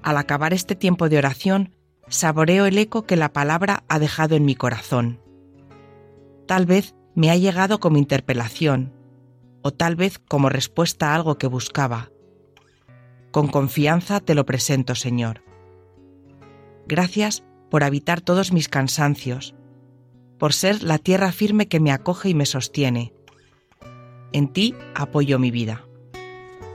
Al acabar este tiempo de oración, saboreo el eco que la palabra ha dejado en mi corazón. Tal vez me ha llegado como interpelación, o tal vez como respuesta a algo que buscaba. Con confianza te lo presento, Señor. Gracias por habitar todos mis cansancios, por ser la tierra firme que me acoge y me sostiene. En ti apoyo mi vida.